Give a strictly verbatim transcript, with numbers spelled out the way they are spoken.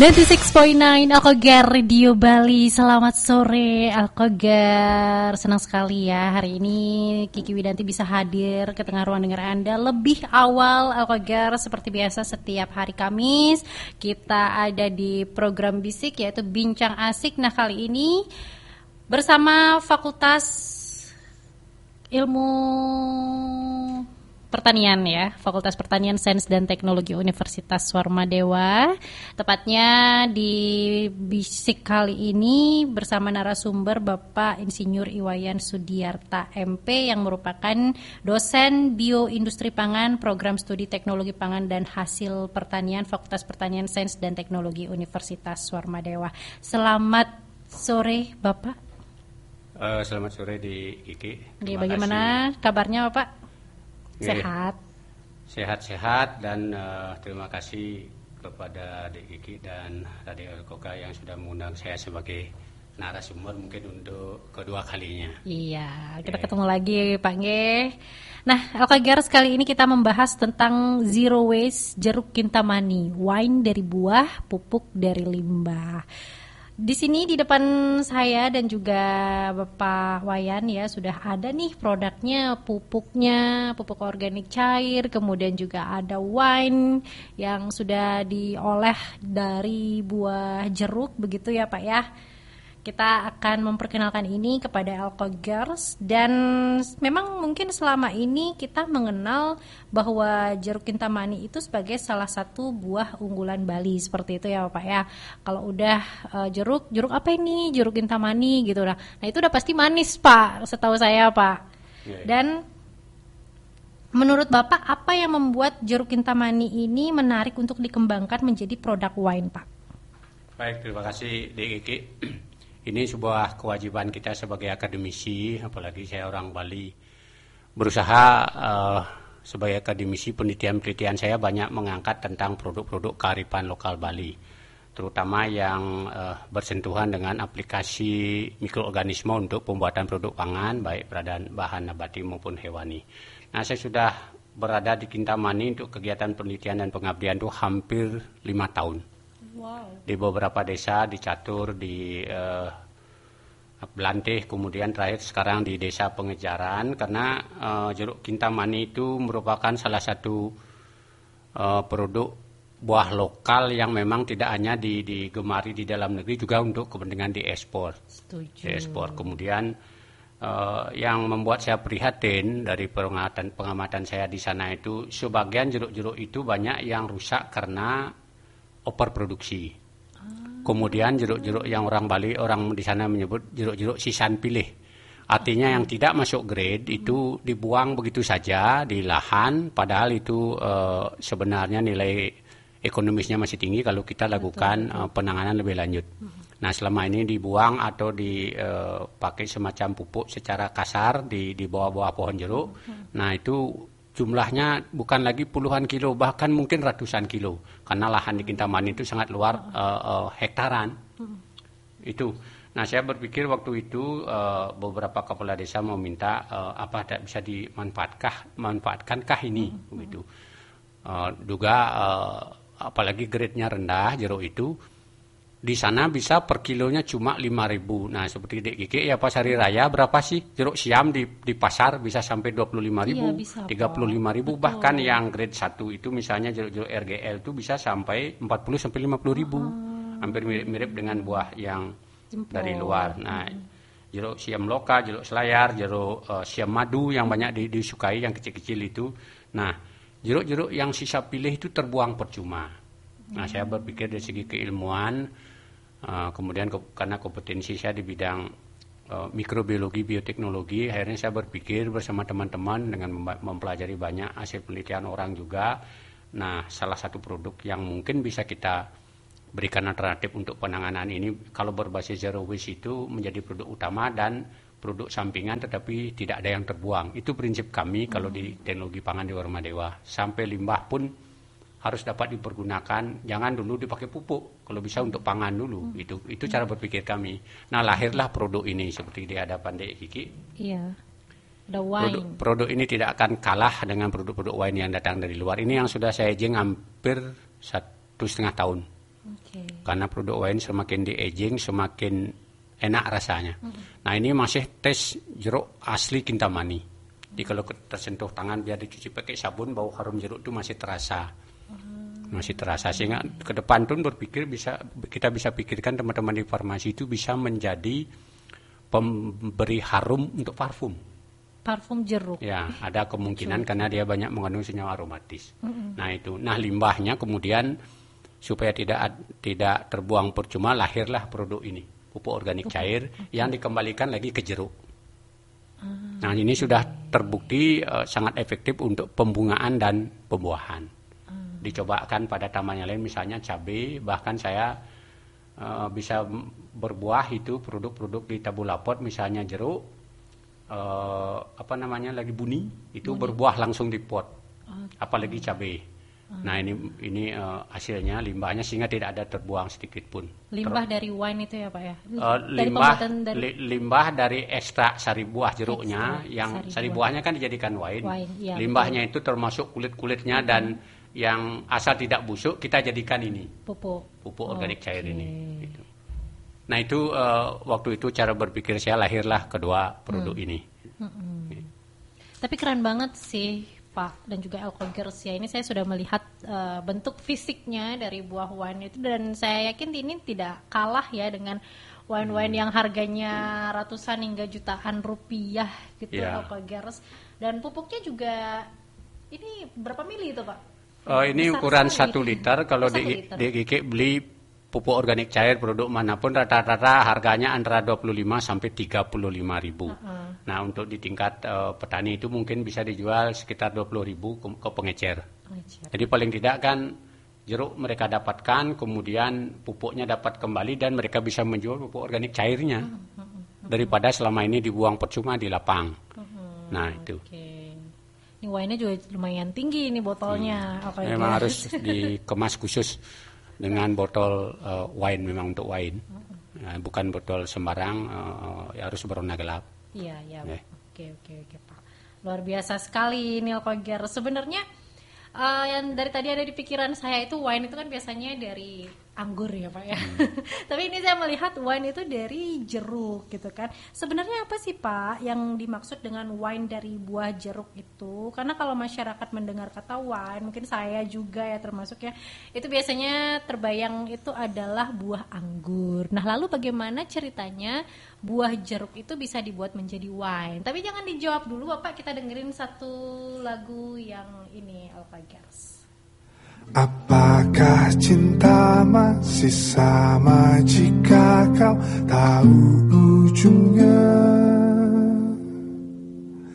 sembilan puluh enam koma sembilan Alkogar Radio Bali. Selamat sore Alkogar. Senang sekali ya hari ini Kiki Widanti bisa hadir ke tengah ruang dengar Anda lebih awal Alkogar. Seperti biasa setiap hari Kamis kita ada di program Bisik yaitu Bincang Asik. Nah kali ini bersama Fakultas Ilmu Pertanian ya, Fakultas Pertanian Sains dan Teknologi Universitas Swarmadewa. Tepatnya di Bisik kali ini bersama narasumber Bapak Insinyur Iwayan Sudiarta M P yang merupakan dosen Bioindustri Pangan, Program Studi Teknologi Pangan dan Hasil Pertanian Fakultas Pertanian Sains dan Teknologi Universitas Swarmadewa. Selamat sore Bapak. Uh, selamat sore di Kiki. Oke, bagaimana kasih. Kabarnya Bapak? Sehat, sehat-sehat dan uh, terima kasih kepada Dek Kiki dan Radio Alkogar yang sudah mengundang saya sebagai narasumber mungkin untuk kedua kalinya. Iya, kita okay. ketemu lagi Pak Nge. Nah, Alkogar sekali ini kita membahas tentang zero waste jeruk kintamani, wine dari buah, pupuk dari limbah. Di sini di depan saya dan juga Bapak Wayan ya sudah ada nih produknya, pupuknya, pupuk organik cair, kemudian juga ada wine yang sudah diolah dari buah jeruk begitu ya Pak ya. Kita akan memperkenalkan ini kepada Alkogers dan memang mungkin selama ini kita mengenal bahwa jeruk kintamani itu sebagai salah satu buah unggulan Bali seperti itu ya Pak ya. Kalau udah uh, jeruk, jeruk apa ini? Jeruk kintamani gitu lah. Nah itu udah pasti manis Pak, setahu saya Pak. Dan menurut Bapak apa yang membuat jeruk kintamani ini menarik untuk dikembangkan menjadi produk wine Pak? Baik, terima kasih Dek Kiki. Ini sebuah kewajiban kita sebagai akademisi, apalagi saya orang Bali. Berusaha uh, sebagai akademisi penelitian-penelitian saya banyak mengangkat tentang produk-produk kearifan lokal Bali. Terutama yang uh, bersentuhan dengan aplikasi mikroorganisme untuk pembuatan produk pangan, baik bahan, bahan nabati maupun hewani. Nah, saya sudah berada di Kintamani untuk kegiatan penelitian dan pengabdian itu hampir lima tahun. Wow. Di beberapa desa, di Catur, di uh, Belantih, kemudian terakhir sekarang di desa Pengejaran, karena uh, jeruk kintamani itu merupakan salah satu uh, produk buah lokal yang memang tidak hanya di, digemari di dalam negeri, juga untuk kepentingan diekspor. Setuju. Diekspor. Kemudian uh, yang membuat saya prihatin dari pengamatan pengamatan saya di sana itu, sebagian jeruk-jeruk itu banyak yang rusak karena overproduksi. Ah. Kemudian jeruk-jeruk yang orang Bali, orang di sana menyebut jeruk-jeruk sisan pilih. Artinya yang tidak masuk grade itu dibuang begitu saja di lahan, padahal itu uh, sebenarnya nilai ekonomisnya masih tinggi kalau kita lakukan uh, penanganan lebih lanjut. Nah, selama ini dibuang atau dipakai uh, semacam pupuk secara kasar di di bawah-bawah pohon jeruk. Nah, itu jumlahnya bukan lagi puluhan kilo, bahkan mungkin ratusan kilo. Karena lahan di Kintamani itu sangat luar uh, uh, hektaran. Hmm. Itu. Nah, saya berpikir waktu itu uh, beberapa kepala desa meminta uh, apa tidak bisa dimanfaatkan, manfaatkankah ini, hmm. begitu. Uh, duga uh, apalagi grade-nya rendah jeruk itu. Di sana bisa per kilonya cuma lima ribu. Nah, seperti Dek Kiki, ya pas hari raya berapa sih jeruk siam di, di pasar bisa sampai dua puluh lima ribu, iya, tiga puluh lima ribu. Betul. Bahkan yang grade satu itu misalnya jeruk-jeruk R G L itu bisa sampai empat puluh sampai lima puluh ribu. Uh-huh. Hampir mirip-mirip dengan buah yang Jempol. Dari luar. Nah, uh-huh. jeruk siam loka, jeruk selayar, jeruk uh, siam madu yang banyak di, disukai, yang kecil-kecil itu. Nah, jeruk-jeruk yang sisa pilih itu terbuang percuma. Nah, saya berpikir dari segi keilmuan, Uh, kemudian ke, karena kompetensi saya di bidang uh, mikrobiologi, bioteknologi, akhirnya saya berpikir bersama teman-teman dengan mem- mempelajari banyak hasil penelitian orang juga. Nah, salah satu produk yang mungkin bisa kita berikan alternatif untuk penanganan ini, kalau berbasis zero waste itu menjadi produk utama dan produk sampingan tetapi tidak ada yang terbuang. Itu prinsip kami kalau di teknologi pangan di Swarmadewa. Sampai limbah pun harus dapat dipergunakan, jangan dulu dipakai pupuk, kalau bisa untuk pangan dulu. Hmm. Itu itu cara berpikir kami. Nah, lahirlah produk ini seperti di hadapan Dek Kiki. Iya. Ada wine. Produk, produk ini tidak akan kalah dengan produk-produk wine yang datang dari luar. Ini yang sudah saya jeng hampir satu setengah tahun. Okay. Karena produk wine semakin di aging semakin enak rasanya. Mm-hmm. Nah ini masih tes jeruk asli Kintamani. Mm-hmm. Jadi kalau tersentuh tangan biar dicuci pakai sabun, bau harum jeruk itu masih terasa. Mm-hmm. Masih terasa. Sehingga ke depan tuh berpikir bisa kita bisa pikirkan teman-teman di farmasi itu bisa menjadi pemberi harum untuk parfum. Parfum jeruk. Ya, ada kemungkinan karena dia banyak mengandung senyawa aromatis. Mm-hmm. Nah itu. Nah limbahnya kemudian supaya tidak tidak terbuang percuma, lahirlah produk ini, pupuk organik pupuk. cair okay. yang dikembalikan lagi ke jeruk. Hmm. Nah ini sudah terbukti uh, sangat efektif untuk pembungaan dan pembuahan. Hmm. Dicobakan pada taman yang lain, misalnya cabai, bahkan saya uh, bisa berbuah itu produk-produk di tabulapot, misalnya jeruk, uh, apa namanya lagi buni, itu buni. berbuah langsung di pot, okay. apalagi cabai. Nah ini ini uh, hasilnya limbahnya sehingga tidak ada terbuang sedikit pun. Limbah Ter- dari wine itu ya Pak ya? Uh, limbah dari... Li, limbah dari ekstrak sari buah jeruknya, ekstrak yang sari, sari buah. buahnya kan dijadikan wine. wine ya, Limbahnya betul. Itu termasuk kulit-kulitnya hmm. dan yang asal tidak busuk kita jadikan ini pupuk pupuk organik okay. cair ini. Gitu. Nah itu uh, waktu itu cara berpikir saya, lahirlah kedua produk hmm. ini. Hmm. Okay. Tapi keren banget sih Pak dan juga Alkogers ya, ini saya sudah melihat uh, bentuk fisiknya dari buah wine itu, dan saya yakin ini tidak kalah ya dengan wine-wine yang harganya ratusan hingga jutaan rupiah gitu yeah. Alkogers. Dan pupuknya juga ini berapa mili itu Pak? Uh, ini besar ukuran satu liter. Kalau di D G K beli pupuk organik cair produk manapun rata-rata harganya antara dua puluh lima sampai tiga puluh lima ribu. Uh-uh. Nah untuk di tingkat uh, petani itu mungkin bisa dijual sekitar dua puluh ribu ke, ke pengecer. pengecer. Jadi paling tidak kan jeruk mereka dapatkan, kemudian pupuknya dapat kembali dan mereka bisa menjual pupuk organik cairnya. Uh-huh. Uh-huh. Daripada selama ini dibuang percuma di lapang. Uh-huh. Nah itu. Okay. Ini wine-nya juga lumayan tinggi ini botolnya. Hmm. Apa memang harus dikemas khusus dengan botol uh, wine, memang untuk wine, uh-uh. uh, bukan botol sembarang, uh, ya harus berwarna gelap. Iya, iya. Oke, oke, oke, Pak. Luar biasa sekali ini Alkogers. Sebenarnya uh, yang dari tadi ada di pikiran saya itu wine itu kan biasanya dari anggur ya Pak ya. Hmm. Tapi ini saya melihat wine itu dari jeruk gitu kan. Sebenarnya apa sih Pak yang dimaksud dengan wine dari buah jeruk itu? Karena kalau masyarakat mendengar kata wine, mungkin saya juga ya termasuk ya, itu biasanya terbayang itu adalah buah anggur. Nah lalu bagaimana ceritanya buah jeruk itu bisa dibuat menjadi wine? Tapi jangan dijawab dulu Bapak, kita dengerin satu lagu yang ini Alkogers. Apakah cinta masih sama jika kau tahu ujungnya?